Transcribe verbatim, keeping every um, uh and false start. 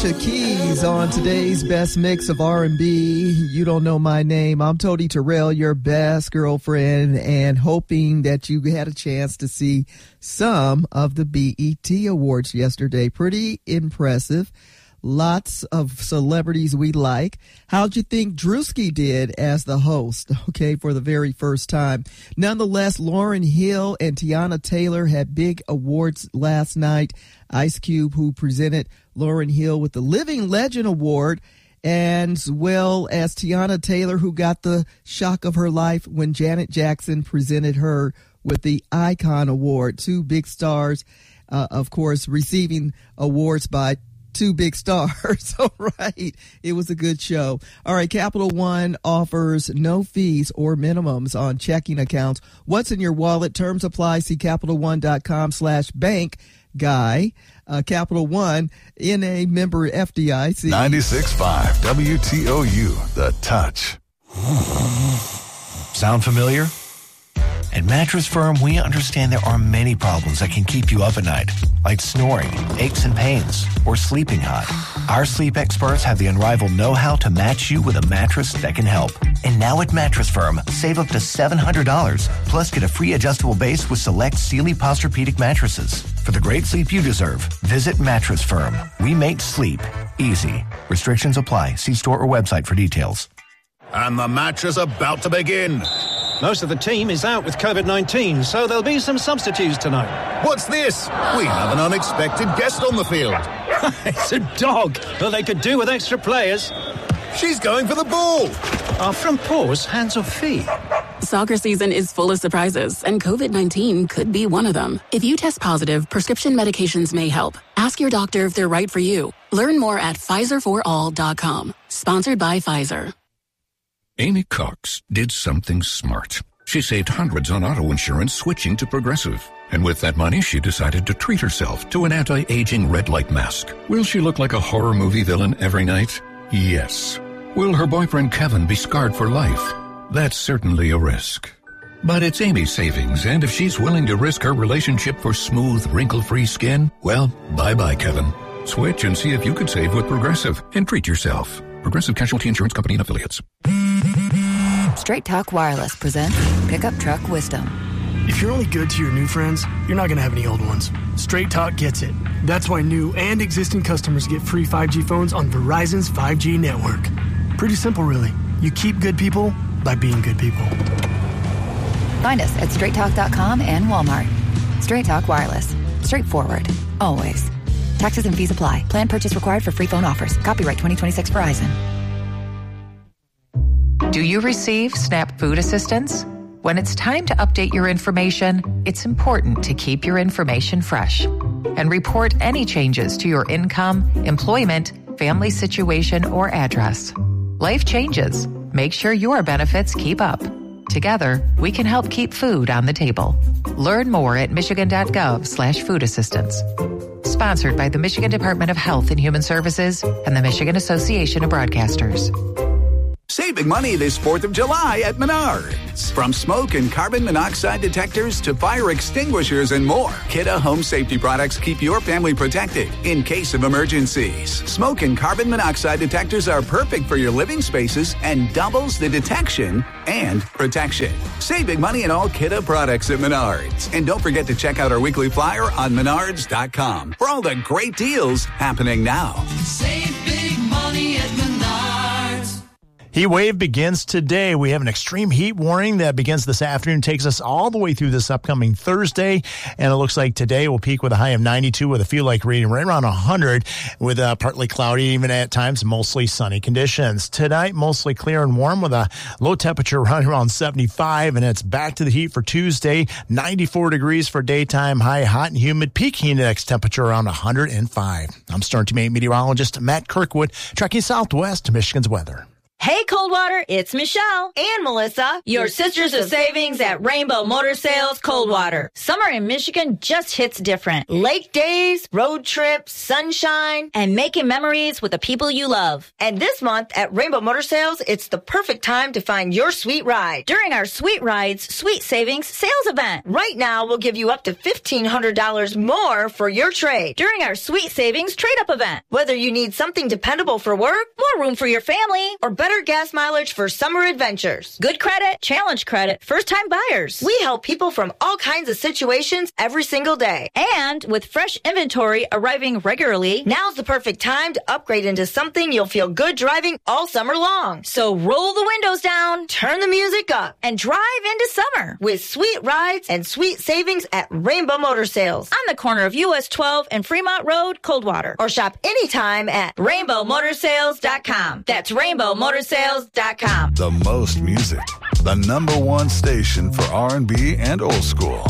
Keys on today's best mix of R and B. You don't know my name. I'm Tony Terrell, your best girlfriend, and hoping that you had a chance to see some of the B E T Awards yesterday. Pretty impressive. Lots of celebrities we like. How'd you think Drewski did as the host? Okay, for the very first time. Nonetheless, Lauryn Hill and Tiana Taylor had big awards last night. Ice Cube, who presented Lauryn Hill with the Living Legend Award, and as well as Tiana Taylor, who got the shock of her life when Janet Jackson presented her with the Icon Award. Two big stars, uh, of course, receiving awards by two big stars. All right. It was a good show. All right. Capital One offers no fees or minimums on checking accounts. What's in your wallet? Terms apply. See CapitalOne.com slash bank guy. Uh, Capital One, N A member F D I C. ninety-six point five W T O U, The Touch. Sound familiar? At Mattress Firm, we understand there are many problems that can keep you up at night, like snoring, aches and pains, or sleeping hot. Our sleep experts have the unrivaled know-how to match you with a mattress that can help. And now at Mattress Firm, save up to seven hundred dollars, plus get a free adjustable base with select Sealy Posturepedic mattresses. For the great sleep you deserve, visit Mattress Firm. We make sleep easy. Restrictions apply. See store or website for details. And the match is about to begin. Most of the team is out with covid nineteen, so there'll be some substitutes tonight. What's this? We have an unexpected guest on the field. It's a dog, but they could do with extra players. She's going for the ball. Are from paws, hands or feet? Soccer season is full of surprises, and covid nineteen could be one of them. If you test positive, prescription medications may help. Ask your doctor if they're right for you. Learn more at Pfizer for all dot com. Sponsored by Pfizer. Amy Cox did something smart. She saved hundreds on auto insurance switching to Progressive. And with that money, she decided to treat herself to an anti-aging red light mask. Will she look like a horror movie villain every night? Yes. Will her boyfriend Kevin be scarred for life? That's certainly a risk. But it's Amy's savings, and if she's willing to risk her relationship for smooth, wrinkle-free skin, well, bye-bye, Kevin. Switch and see if you could save with Progressive and treat yourself. Progressive Casualty Insurance Company and Affiliates. Straight Talk Wireless presents Pickup Truck Wisdom. If you're only good to your new friends, you're not going to have any old ones. Straight Talk gets it. That's why new and existing customers get free five G phones on Verizon's five G network. Pretty simple, really. You keep good people by being good people. Find us at straight talk dot com and Walmart. Straight Talk Wireless. Straightforward. Always. Taxes and fees apply. Plan purchase required for free phone offers. Copyright twenty twenty-six Verizon. Do you receive SNAP food assistance? When it's time to update your information, it's important to keep your information fresh and report any changes to your income, employment, family situation, or address. Life changes. Make sure your benefits keep up. Together, we can help keep food on the table. Learn more at michigan.gov slash food assistance. Sponsored by the Michigan Department of Health and Human Services and the Michigan Association of Broadcasters. Save big money this fourth of July at Menards. From smoke and carbon monoxide detectors to fire extinguishers and more, Kidde Home Safety products keep your family protected in case of emergencies. Smoke and carbon monoxide detectors are perfect for your living spaces and doubles the detection and protection. Save big money in all Kidde products at Menards. And don't forget to check out our weekly flyer on menards dot com for all the great deals happening now. Save big money at Menards. Heat wave begins today. We have an extreme heat warning that begins this afternoon, takes us all the way through this upcoming Thursday. And it looks like today will peak with a high of ninety-two with a feel like reading right around one hundred with a partly cloudy, even at times mostly sunny conditions. Tonight, mostly clear and warm with a low temperature running around seventy-five. And it's back to the heat for Tuesday, ninety-four degrees for daytime, high hot and humid, peak index temperature around one hundred five. I'm Storm Team eight meteorologist Matt Kirkwood, tracking southwest to Michigan's weather. Hey, Coldwater, it's Michelle and Melissa, your sisters of savings at Rainbow Motor Sales Coldwater. Summer in Michigan just hits different. Lake days, road trips, sunshine, and making memories with the people you love. And this month at Rainbow Motor Sales, it's the perfect time to find your sweet ride during our Sweet Rides Sweet Savings sales event. Right now, we'll give you up to fifteen hundred dollars more for your trade during our Sweet Savings trade-up event. Whether you need something dependable for work, more room for your family, or better gas mileage for summer adventures. Good credit, challenge credit, first-time buyers. We help people from all kinds of situations every single day. And with fresh inventory arriving regularly, now's the perfect time to upgrade into something you'll feel good driving all summer long. So roll the windows down, turn the music up, and drive into summer with sweet rides and sweet savings at Rainbow Motor Sales on the corner of U S twelve and Fremont Road, Coldwater. Or shop anytime at rainbow motor sales dot com. That's rainbow motor sales dot com. The most music. The number one station for R and B and old school.